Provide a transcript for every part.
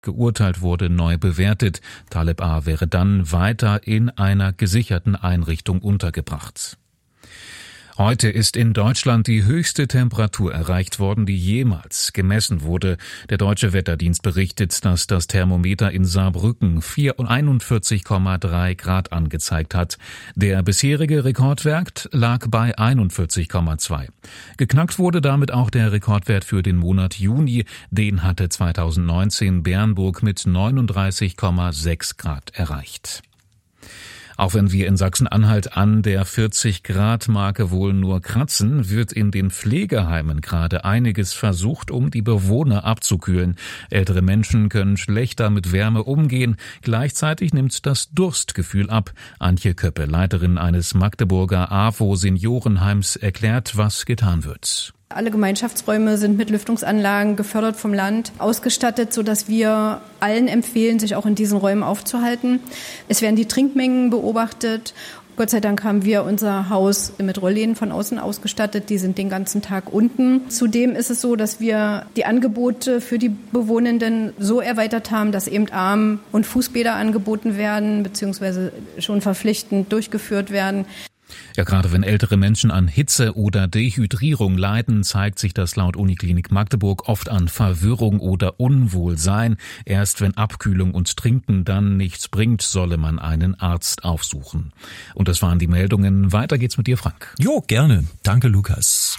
geurteilt wurde, neu bewertet. Taleb A. wäre dann weiter in einer gesicherten Einrichtung untergebracht. Heute ist in Deutschland die höchste Temperatur erreicht worden, die jemals gemessen wurde. Der Deutsche Wetterdienst berichtet, dass das Thermometer in Saarbrücken 41,3 Grad angezeigt hat. Der bisherige Rekordwert lag bei 41,2. Geknackt wurde damit auch der Rekordwert für den Monat Juni. Den hatte 2019 Bernburg mit 39,6 Grad erreicht. Auch wenn wir in Sachsen-Anhalt an der 40-Grad-Marke wohl nur kratzen, wird in den Pflegeheimen gerade einiges versucht, um die Bewohner abzukühlen. Ältere Menschen können schlechter mit Wärme umgehen. Gleichzeitig nimmt das Durstgefühl ab. Antje Köppe, Leiterin eines Magdeburger AWO-Seniorenheims, erklärt, was getan wird. Alle Gemeinschaftsräume sind mit Lüftungsanlagen gefördert vom Land ausgestattet, sodass wir allen empfehlen, sich auch in diesen Räumen aufzuhalten. Es werden die Trinkmengen beobachtet. Gott sei Dank haben wir unser Haus mit Rollläden von außen ausgestattet. Die sind den ganzen Tag unten. Zudem ist es so, dass wir die Angebote für die Bewohnenden so erweitert haben, dass eben Arm- und Fußbäder angeboten werden bzw. schon verpflichtend durchgeführt werden. Ja, gerade wenn ältere Menschen an Hitze oder Dehydrierung leiden, zeigt sich das laut Uniklinik Magdeburg oft an Verwirrung oder Unwohlsein. Erst wenn Abkühlung und Trinken dann nichts bringt, solle man einen Arzt aufsuchen. Und das waren die Meldungen. Weiter geht's mit dir, Frank. Jo, gerne. Danke, Lukas.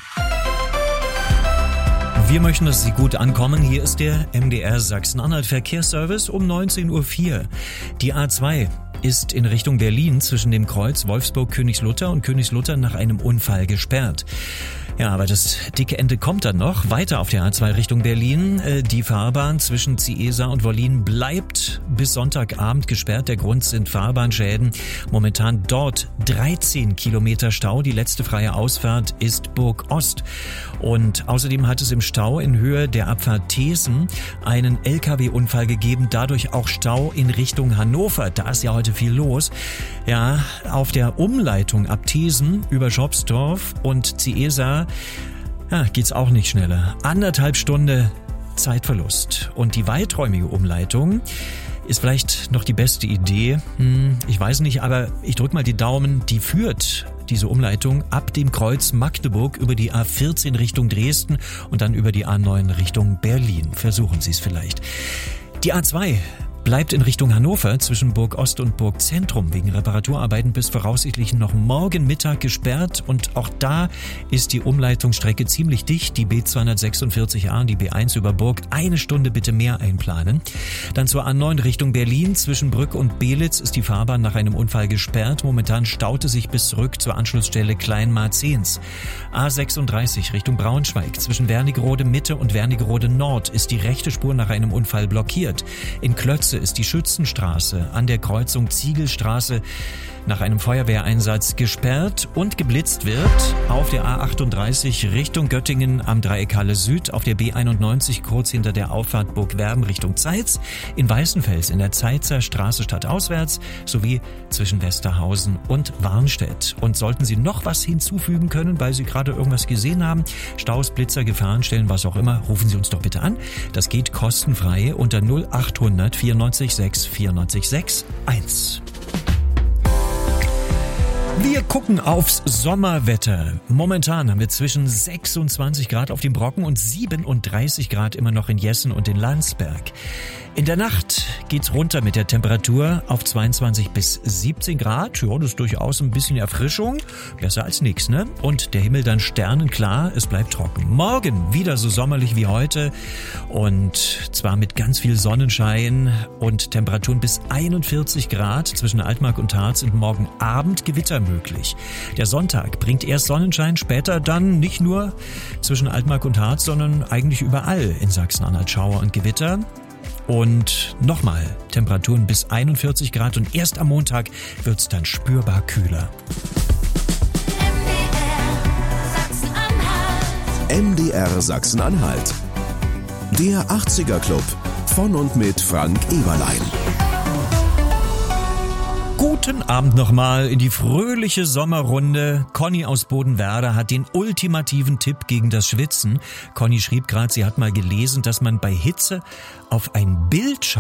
Wir möchten, dass Sie gut ankommen. Hier ist der MDR Sachsen-Anhalt Verkehrsservice um 19.04 Uhr. Die A2 ist in Richtung Berlin zwischen dem Kreuz Wolfsburg-Königslutter und Königslutter nach einem Unfall gesperrt. Ja, aber das dicke Ende kommt dann noch. Weiter auf der A2 Richtung Berlin. Die Fahrbahn zwischen Ciesa und Wollin bleibt bis Sonntagabend gesperrt. Der Grund sind Fahrbahnschäden. Momentan dort 13 Kilometer Stau. Die letzte freie Ausfahrt ist Burg Ost. Und außerdem hat es im Stau in Höhe der Abfahrt Thesen einen LKW-Unfall gegeben. Dadurch auch Stau in Richtung Hannover. Da ist ja heute viel los. Ja, auf der Umleitung ab Thesen über Schopsdorf und Ciesa geht's auch nicht schneller. 1,5 Stunden Zeitverlust. Und die weiträumige Umleitung ist vielleicht noch die beste Idee. Ich weiß nicht, aber ich drück mal die Daumen. Die führt, diese Umleitung, ab dem Kreuz Magdeburg über die A14 Richtung Dresden und dann über die A9 Richtung Berlin. Versuchen Sie es vielleicht. Die A2 bleibt in Richtung Hannover zwischen Burg Ost und Burg Zentrum wegen Reparaturarbeiten bis voraussichtlich noch morgen Mittag gesperrt. Und auch da ist die Umleitungsstrecke ziemlich dicht. Die B246a und die B1 über Burg. 1 Stunde bitte mehr einplanen. Dann zur A9 Richtung Berlin. Zwischen Brück und Belitz ist die Fahrbahn nach einem Unfall gesperrt. Momentan staute sich bis zurück zur Anschlussstelle Kleinmarzens. A36 Richtung Braunschweig. Zwischen Wernigerode Mitte und Wernigerode Nord ist die rechte Spur nach einem Unfall blockiert. In Klötze ist die Schützenstraße an der Kreuzung Ziegelstraße nach einem Feuerwehreinsatz gesperrt und geblitzt wird auf der A38 Richtung Göttingen am Dreieck Halle Süd, auf der B91 kurz hinter der Auffahrt Burgwerben Richtung Zeitz, in Weißenfels in der Zeitzer Straße stadtauswärts sowie zwischen Westerhausen und Warnstedt. Und sollten Sie noch was hinzufügen können, weil Sie gerade irgendwas gesehen haben, Staus, Blitzer, Gefahrenstellen, was auch immer, rufen Sie uns doch bitte an. Das geht kostenfrei unter 0800 94 6 94 6 1. Wir gucken aufs Sommerwetter. Momentan haben wir zwischen 26 Grad auf dem Brocken und 37 Grad immer noch in Jessen und in Landsberg. In der Nacht geht's runter mit der Temperatur auf 22 bis 17 Grad. Ja, das ist durchaus ein bisschen Erfrischung. Besser als nix, ne? Und der Himmel dann sternenklar, es bleibt trocken. Morgen wieder so sommerlich wie heute und zwar mit ganz viel Sonnenschein und Temperaturen bis 41 Grad zwischen Altmark und Harz und morgen Abend Gewitter möglich. Der Sonntag bringt erst Sonnenschein, später dann nicht nur zwischen Altmark und Harz, sondern eigentlich überall in Sachsen-Anhalt Schauer und Gewitter. Und nochmal Temperaturen bis 41 Grad und erst am Montag wird's dann spürbar kühler. MDR Sachsen-Anhalt. Der 80er Club von und mit Frank Eberlein. Guten Abend nochmal in die fröhliche Sommerrunde. Conny aus Bodenwerder hat den ultimativen Tipp gegen das Schwitzen. Conny schrieb gerade, sie hat mal gelesen, dass man bei Hitze auf ein Bild schaut.